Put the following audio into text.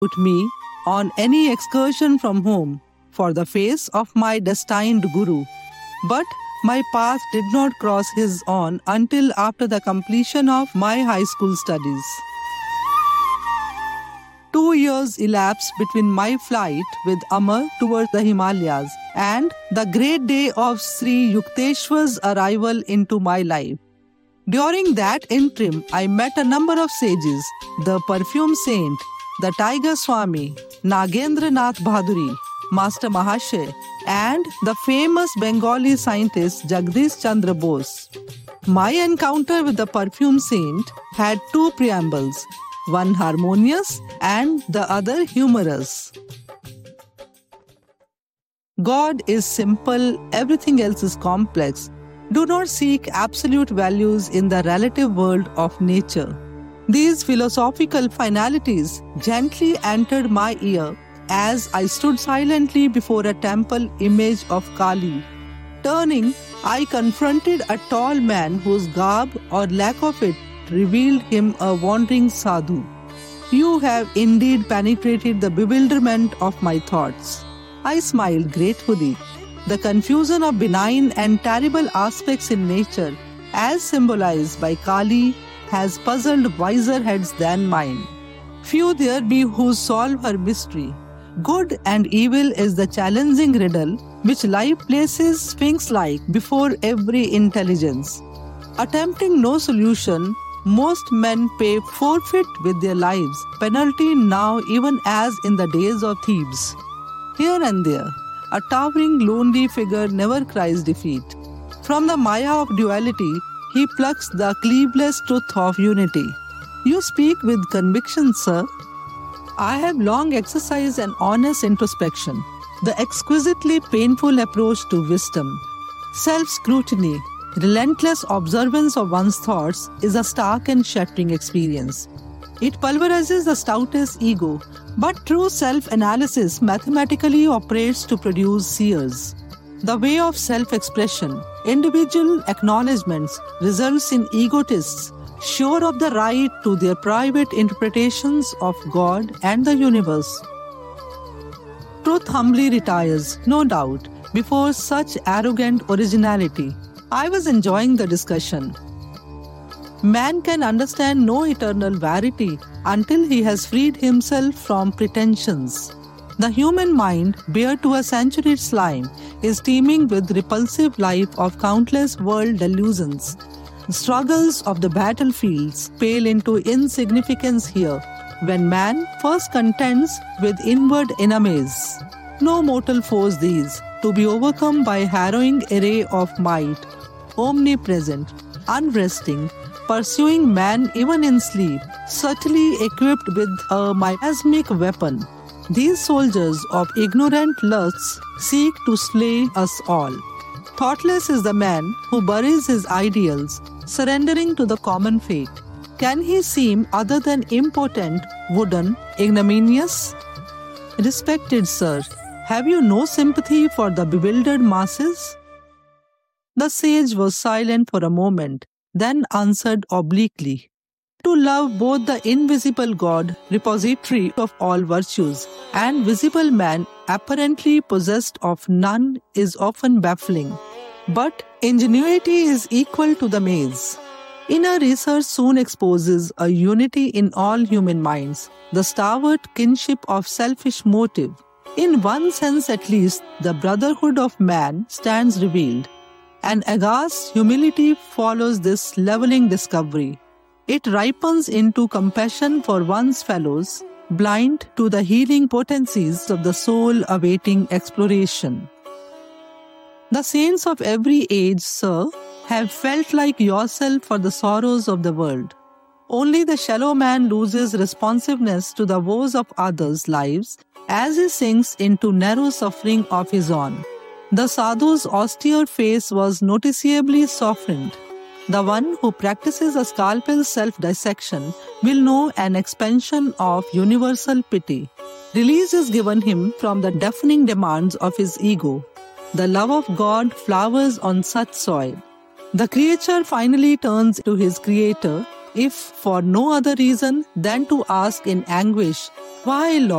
put me on any excursion from home for the face of my destined guru. But my path did not cross his own until after the completion of my high school studies. 2 years elapsed between my flight with Amar towards the Himalayas and the great day of Sri Yukteswar's arrival into my life. During that interim, I met a number of sages, the perfume saint, the tiger Swami, Nagendra Nath Bhaduri, Master Mahashay, and the famous Bengali scientist Jagdish Chandra Bose. My encounter with the perfume saint had two preambles, one harmonious and the other humorous. God is simple, everything else is complex. Do not seek absolute values in the relative world of nature. These philosophical finalities gently entered my ear as I stood silently before a temple image of Kali. Turning, I confronted a tall man whose garb or lack of it revealed him a wandering sadhu. You have indeed penetrated the bewilderment of my thoughts. I smiled gratefully. The confusion of benign and terrible aspects in nature, as symbolized by Kali, has puzzled wiser heads than mine. Few there be who solve her mystery. Good and evil is the challenging riddle which life places sphinx-like before every intelligence. Attempting no solution, most men pay forfeit with their lives, penalty now even as in the days of Thebes. Here and there, a towering lonely figure never cries defeat. From the maya of duality, he plucks the cleaveless truth of unity. You speak with conviction, sir. I have long exercised an honest introspection, the exquisitely painful approach to wisdom. Self-scrutiny, relentless observance of one's thoughts is a stark and shattering experience. It pulverizes the stoutest ego, but true self-analysis mathematically operates to produce seers. The way of self-expression, individual acknowledgements, results in egotists sure of the right to their private interpretations of God and the universe. Truth humbly retires, no doubt, before such arrogant originality. I was enjoying the discussion. Man can understand no eternal verity until he has freed himself from pretensions. The human mind, bare to a century slime, is teeming with repulsive life of countless world delusions. The struggles of the battlefields pale into insignificance here when man first contends with inward enemies. No mortal foes these, to be overcome by harrowing array of might, omnipresent, unresting, pursuing man even in sleep, subtly equipped with a miasmic weapon. These soldiers of ignorant lusts seek to slay us all. Thoughtless is the man who buries his ideals, surrendering to the common fate. Can he seem other than impotent, wooden, ignominious? Respected sir, have you no sympathy for the bewildered masses? The sage was silent for a moment, then answered obliquely. To love both the invisible God, repository of all virtues, and visible man, apparently possessed of none, is often baffling. But ingenuity is equal to the maze. Inner research soon exposes a unity in all human minds, the stalwart kinship of selfish motive. In one sense at least, the brotherhood of man stands revealed. An aghast humility follows this leveling discovery. It ripens into compassion for one's fellows, blind to the healing potencies of the soul awaiting exploration. The saints of every age, sir, have felt like yourself for the sorrows of the world. Only the shallow man loses responsiveness to the woes of others' lives as he sinks into narrow suffering of his own. The sadhu's austere face was noticeably softened. The one who practices a scalpel self-dissection will know an expansion of universal pity. Release is given him from the deafening demands of his ego. The love of God flowers on such soil. The creature finally turns to his creator, if for no other reason than to ask in anguish, "Why, Lord?"